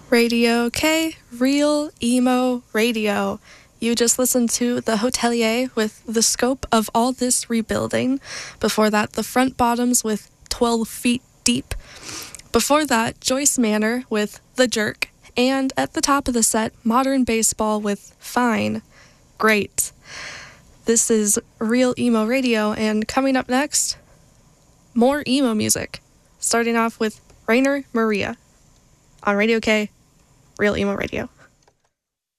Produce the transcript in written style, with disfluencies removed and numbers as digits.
Radio K, Real Emo Radio. You just listened to The Hotelier with The Scope of All This Rebuilding. Before that, The Front Bottoms with 12 Feet Deep. Before that, Joyce Manor with The Jerk. And at the top of the set, Modern Baseball with Fine. Great. This is Real Emo Radio, and coming up next, more emo music. Starting off with Rainer Maria on Radio K, Real Emo Radio.